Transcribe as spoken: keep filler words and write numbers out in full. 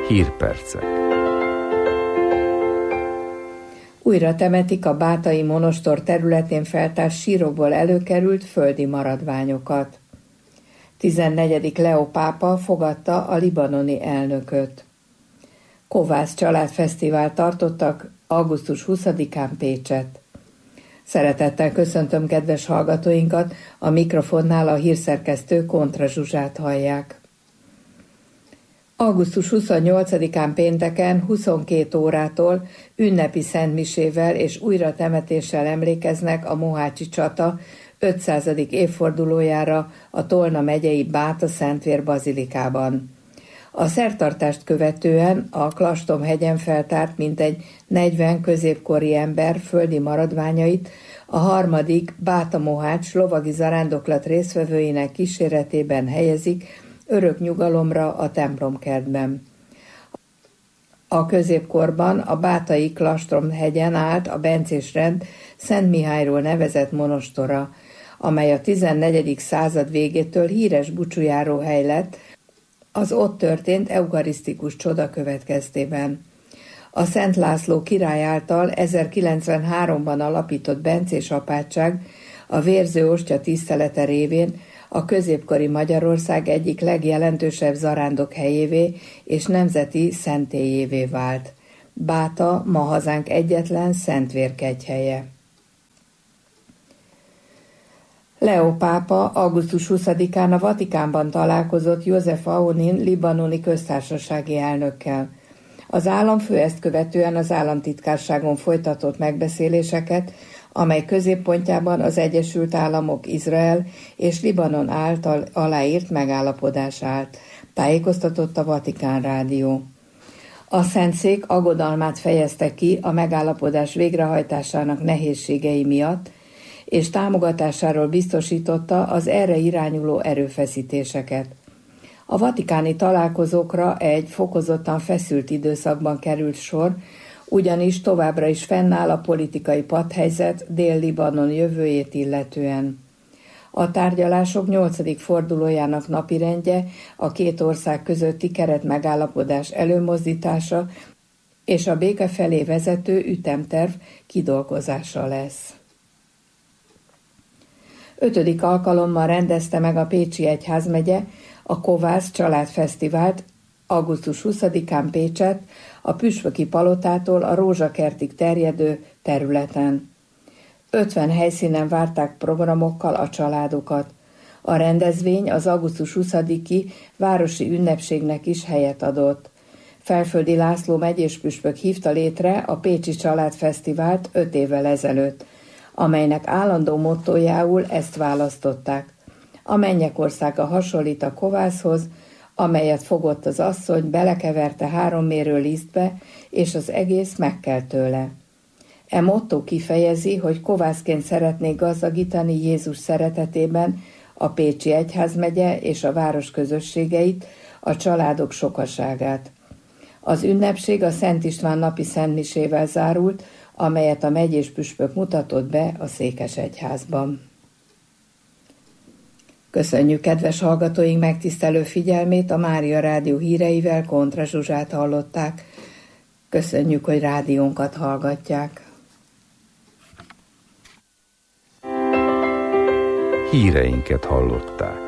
Hírpercek. Újra temetik a bátai monostor területén feltárt sírokból előkerült földi maradványokat. tizennegyedik Leó pápa fogadta a libanoni elnököt. Kovász családfesztivált tartottak augusztus huszadikán Pécsett. Szeretettel köszöntöm kedves hallgatóinkat, a mikrofonnál a hírszerkesztő Kontra Zsuzsát hallják. augusztus huszonnyolcadikán pénteken huszonkét órától ünnepi szentmisével és újratemetéssel emlékeznek a mohácsi csata ötszázadik évfordulójára a Tolna megyei Báta-Szentvér bazilikában. A szertartást követően a Klastomhegyen feltárt mintegy negyven középkori ember földi maradványait a harmadik Báta-Mohács lovagi zarándoklat résztvevőinek kíséretében helyezik örök nyugalomra a templomkertben. A középkorban a bátai Klastomhegyen állt a bencés rend Szent Mihályról nevezett monostora, amely a tizennegyedik század végétől híres búcsújáróhely lett az ott történt eukarisztikus csoda következtében. A Szent László király által ezerkilencvenháromban alapított bencés apátság a vérző ostya tisztelete révén a középkori Magyarország egyik legjelentősebb zarándok helyévé és nemzeti szentélyévé vált. Báta ma hazánk egyetlen szentvérkegyhelye. Leó pápa augusztus huszadikán a Vatikánban találkozott József Aunin libanoni köztársasági elnökkel. Az államfő ezt követően az államtitkárságon folytatott megbeszéléseket, amely középpontjában az Egyesült Államok, Izrael és Libanon által aláírt megállapodás állt, tájékoztatott a Vatikán rádió. A Szentszék aggodalmát fejezte ki a megállapodás végrehajtásának nehézségei miatt, és támogatásáról biztosította az erre irányuló erőfeszítéseket. A vatikáni találkozókra egy fokozottan feszült időszakban került sor, ugyanis továbbra is fennáll a politikai patthelyzet Dél-Libanon jövőjét illetően. A tárgyalások nyolcadik fordulójának napirendje a két ország közötti keretmegállapodás előmozdítása és a béke felé vezető ütemterv kidolgozása lesz. Ötödik alkalommal rendezte meg a Pécsi Egyházmegye a Kovász családfesztivált augusztus huszadikán Pécsett a Püspöki Palotától a Rózsakertig terjedő területen. ötven helyszínen várták programokkal a családokat. A rendezvény az augusztus huszadiki városi ünnepségnek is helyet adott. Felföldi László megyés püspök hívta létre a Pécsi Családfesztivált öt évvel ezelőtt, amelynek állandó mottójául ezt választották. A mennyek országa hasonlít a kovászhoz, amelyet fogott az asszony, belekeverte három mérő lisztbe, és az egész megkelt tőle. E motto kifejezi, hogy kovászként szeretnék gazdagítani Jézus szeretetében a Pécsi Egyházmegye és a város közösségeit, a családok sokaságát. Az ünnepség a Szent István napi szentmisével zárult, amelyet a megyés püspök mutatott be a Székesegyházban. Köszönjük kedves hallgatóink megtisztelő figyelmét, a Mária Rádió híreivel Kontra Zsuzsát hallották. Köszönjük, hogy rádiónkat hallgatják. Híreinket hallották.